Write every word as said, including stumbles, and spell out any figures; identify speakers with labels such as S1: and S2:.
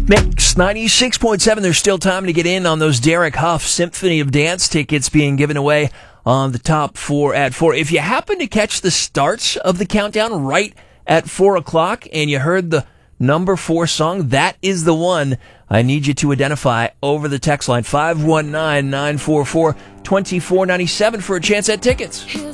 S1: Mix ninety-six point seven. There's still time to get in on those Derek Huff Symphony of Dance tickets being given away on the top four at four. If you happen to catch the starts of the countdown right at four o'clock and you heard the number four song, that is the one I need you to identify over the text line five one nine, nine four four, two four nine seven for a chance at tickets.